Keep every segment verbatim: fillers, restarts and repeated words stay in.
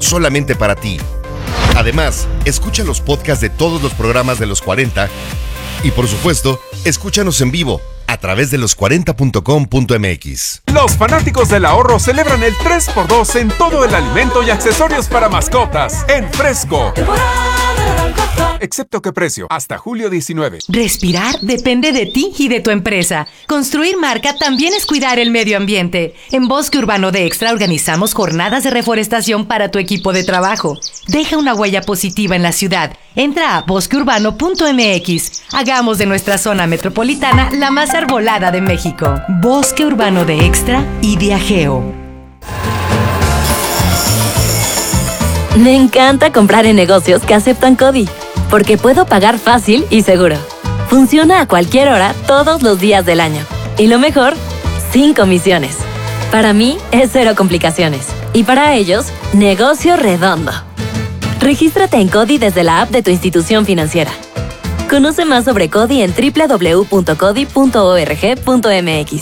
solamente para ti. Además, escucha los podcasts de todos los programas de Los cuarenta y, por supuesto, escúchanos en vivo a través de los cuarenta punto com punto m x. Los fanáticos del ahorro celebran el tres por dos en todo el alimento y accesorios para mascotas en Fresco. Excepto que precio, hasta julio diecinueve. Respirar depende de ti y de tu empresa. Construir marca también es cuidar el medio ambiente. En Bosque Urbano de Extra organizamos jornadas de reforestación para tu equipo de trabajo. Deja una huella positiva en la ciudad. Entra a bosque urbano punto m x. Hagamos de nuestra zona metropolitana la más arbolada de México. Bosque Urbano de Extra y Diageo. Me encanta comprar en negocios que aceptan CODI, porque puedo pagar fácil y seguro. Funciona a cualquier hora, todos los días del año. Y lo mejor, sin comisiones. Para mí, es cero complicaciones. Y para ellos, negocio redondo. Regístrate en CODI desde la app de tu institución financiera. Conoce más sobre CODI en doble u doble u doble u punto codi punto org punto m x.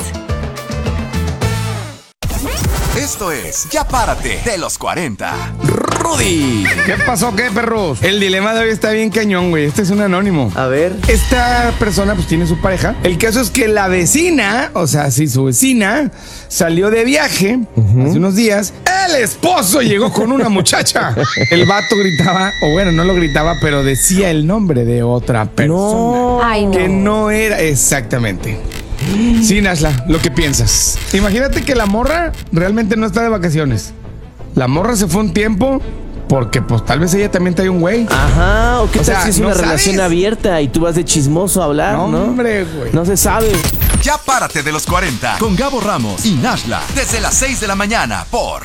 Esto es Ya Párate de los cuarenta. Rudy. ¿Qué pasó, qué, perros? El dilema de hoy está bien cañón, güey. Este es un anónimo. A ver. Esta persona, pues, tiene su pareja. El caso es que la vecina, o sea, sí, su vecina, salió de viaje uh-huh. hace unos días. El esposo llegó con una muchacha. El vato gritaba, o bueno, no lo gritaba, pero decía el nombre de otra persona. No. Ay, no. Que no era exactamente. Sí, Nashla, lo que piensas. Imagínate que la morra realmente no está de vacaciones. La morra se fue un tiempo porque pues tal vez ella también trae un güey. Ajá, o qué O tal sea, si es no una sabes. relación abierta y tú vas de chismoso a hablar, ¿no? No, hombre, güey. No se sabe. Ya Párate de los cuarenta con Gabo Ramos y Nashla desde las seis de la mañana por